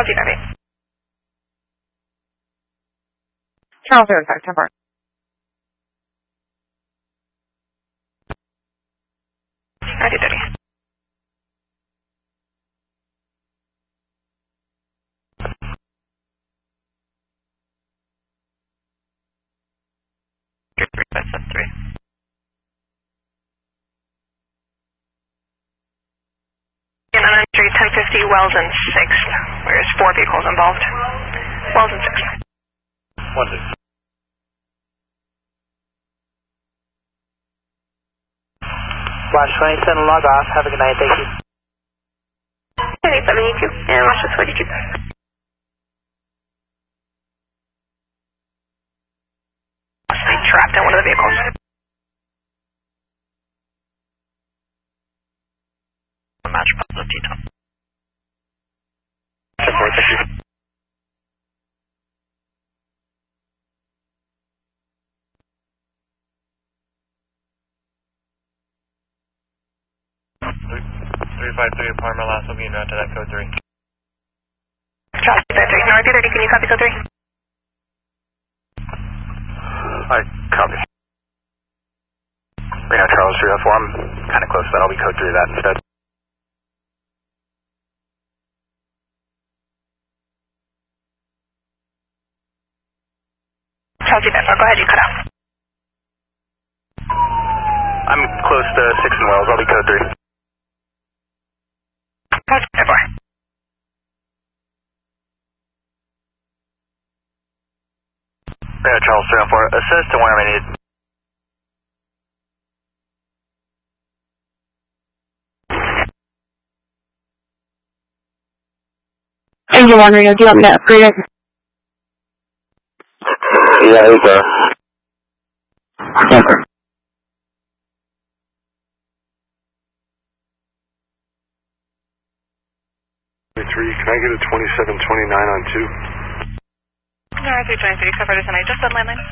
Chelsea 30. Charles 35, 10 bar. Chelsea 30. Three. And on Street 1050 Wells and 6th. There's 4 vehicles involved. Wells and 6th. 1-6. Watch 27, log off. Have a good night. Thank you. 8782 and watch this 42. Trapped in one of the vehicles. Match positive detail. Support, thank you. .353 Parma, last will be in route to that code 3. Chelsea 30. North 30, can you copy code 3? I copy. Reno Charles 304, I'm kind of close to that. I'll be code 3 of that instead. Chelsea 34, go ahead, you cut out. I'm close to 6 and Wells. I'll be code 3. Chelsea 34. Reno Charles 304, assist to where I need. Engine 1, Reno, do you want me to upgrade it? Yeah, here we go. Never. Can I get a 2729 on 2? No, 323, covered as tonight. Just on landline.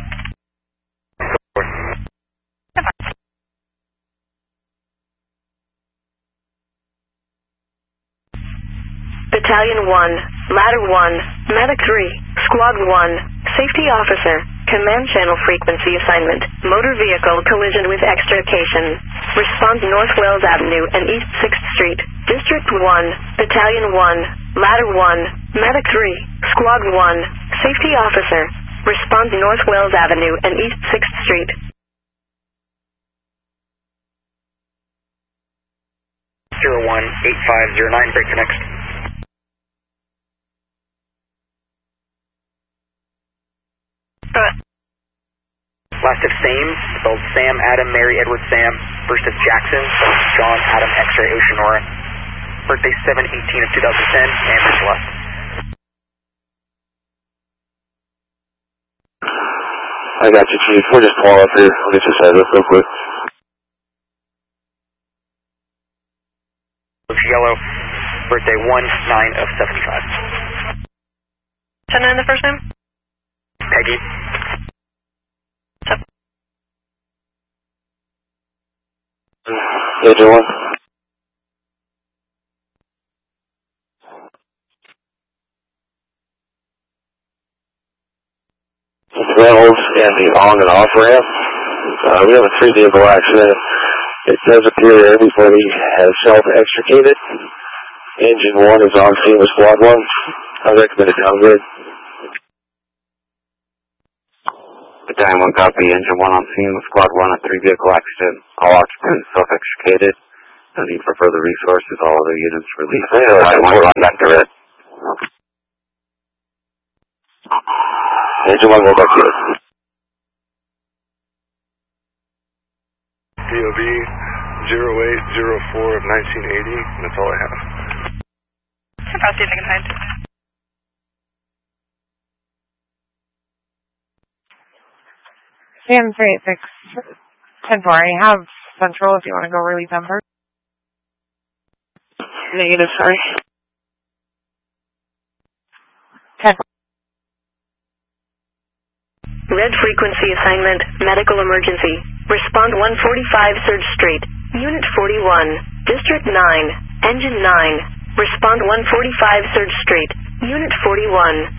Battalion 1, Ladder 1, Medic 3, Squad 1, Safety Officer, Command Channel Frequency Assignment, Motor Vehicle Collision with Extrication. Response North Wells Avenue and East 6th Street, District 1, Battalion 1, Ladder 1, Medic 3, Squad 1, Safety Officer. Response North Wells Avenue and East 6th Street. 018509, break for next. Last of Same, spelled Sam, Adam, Mary, Edward, Sam. First of Jackson, John, Adam, X-ray, Ocean, Nora. Birthday 7/18 of 2010, and Celeste. I got you, Chief. We're just pulling up here. I'll get your side real quick. Looks yellow. Birthday 1/9 of 75. Send in the first name? Peggy. Agent 1. Reynolds and the on and off ramp. We have a 3-vehicle accident. It does appear everybody has self-extricated. Engine 1 is on scene with Squad 1. I recommend a downgrade. Battalion 1 copy, Engine 1 on scene with Squad 1, a 3-vehicle accident. All occupants self-extricated. No need for further resources. All other units released. Battalion 1 run back to red. Engine 1 go back to it. DOB 0804 of 1980, and that's all I have. About see if I can find. Sam 386, 10-4. I have Central if you want to go relieve number. Negative, sorry. 10. Red frequency assignment, medical emergency. Respond 145 Surge Street, Unit 41, District 9, Engine 9. Respond 145 Surge Street, Unit 41,